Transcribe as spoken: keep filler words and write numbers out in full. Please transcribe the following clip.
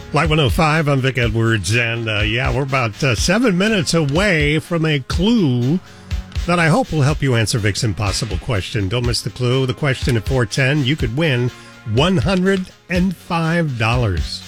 Light one oh five, I'm Vic Edwards, and uh, yeah, we're about uh, seven minutes away from a clue that I hope will help you answer Vic's impossible question. Don't miss the clue. The question at four ten, you could win one hundred five dollars.